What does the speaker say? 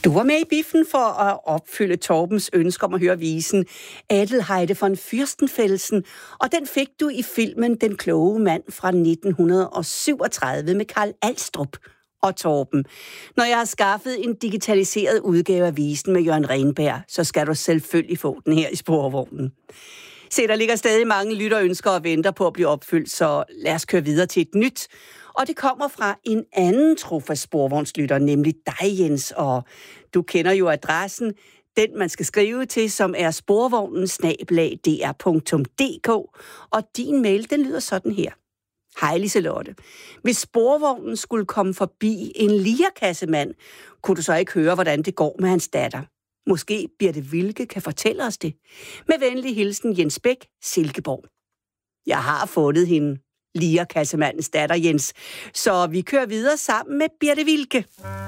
Du var med i biffen for at opfylde Torbens ønske om at høre visen Adelheide von Fürstenfelsen, og den fik du i filmen Den kloge mand fra 1937 med Carl Alstrup og Torben. Når jeg har skaffet en digitaliseret udgave af visen med Jørgen Renberg, så skal du selvfølgelig få den her i sporvognen. Se, der ligger stadig mange lytterønsker og venter på at blive opfyldt, så lad os køre videre til et nyt. Og det kommer fra en anden trofast sporvognslytter, nemlig dig, Jens. Og du kender jo adressen, den man skal skrive til, som er sporvognen@dr.dk. Og din mail, den lyder sådan her. Hej Liselotte. Hvis sporvognen skulle komme forbi en lierkassemand, kunne du så ikke høre, hvordan det går med hans datter? Måske Birte Wilke kan fortælle os det. Med venlig hilsen Jens Bæk, Silkeborg. Jeg har fundet hende, lierkassemandens datter Jens, så vi kører videre sammen med Birte Wilke.